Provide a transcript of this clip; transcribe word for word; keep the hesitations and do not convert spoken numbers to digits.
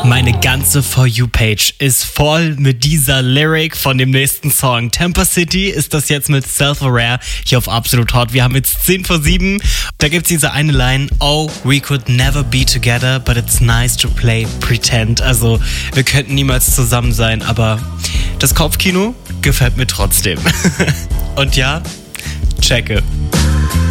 Meine ganze For You-Page ist voll mit dieser Lyric von dem nächsten Song. Temper City ist das jetzt mit Self-Aware hier auf Absolut Hot. Wir haben jetzt zehn vor sieben. Da gibt's diese eine Line: Oh, we could never be together, but it's nice to play pretend. Also, wir könnten niemals zusammen sein, aber das Kopfkino gefällt mir trotzdem. Und ja, checke.